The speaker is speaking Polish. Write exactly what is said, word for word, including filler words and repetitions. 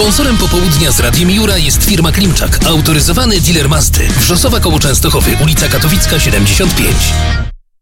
Sponsorem popołudnia z Radiem Jura jest firma Klimczak, autoryzowany dealer Mazdy. Wrzosowa koło Częstochowy, ulica Katowicka siedemdziesiąt pięć.